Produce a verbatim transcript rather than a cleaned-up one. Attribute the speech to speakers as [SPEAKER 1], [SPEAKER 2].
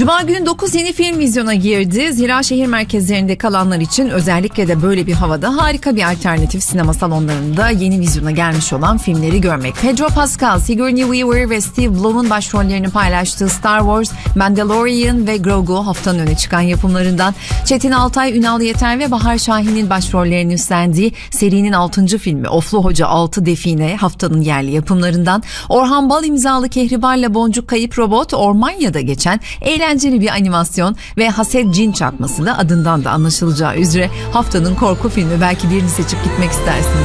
[SPEAKER 1] Cuma günü dokuz yeni film vizyona girdi. Zira şehir merkezlerinde kalanlar için özellikle de böyle bir havada harika bir alternatif sinema salonlarında yeni vizyona gelmiş olan filmleri görmek. Pedro Pascal, Sigourney Weaver ve Steve Blum'un başrollerini paylaştığı Star Wars, Mandalorian ve Grogu haftanın öne çıkan yapımlarından. Çetin Altay, Ünal Yeter ve Bahar Şahin'in başrollerini üstlendiği serinin altıncı filmi Oflu Hoca altı Define haftanın yerli yapımlarından. Orhan Bal imzalı Kehribar'la Boncuk Kayıp Robot, Ormanya'da geçen eğlenceli bir animasyon ve haset cin çarpması da adından da anlaşılacağı üzere haftanın korku filmi. Belki birini seçip gitmek istersiniz.